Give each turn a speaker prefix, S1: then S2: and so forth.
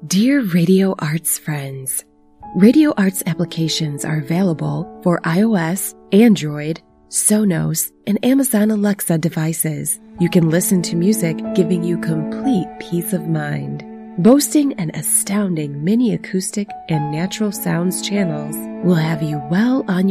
S1: Dear Radio Arts friends, Radio Arts applications are available for iOS, Android, Sonos, and Amazon Alexa devices. You can listen to music, giving you complete peace of mind. Boasting an astounding mini acoustic and natural sounds channels will have you well on